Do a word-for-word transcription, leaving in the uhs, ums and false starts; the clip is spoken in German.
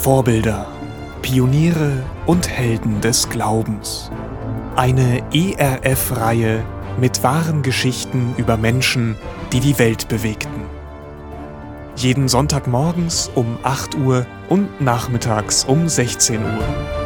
Vorbilder, Pioniere und Helden des Glaubens. Eine E R F-Reihe mit wahren Geschichten über Menschen, die die Welt bewegten. Jeden Sonntagmorgens um acht Uhr und nachmittags um sechzehn Uhr.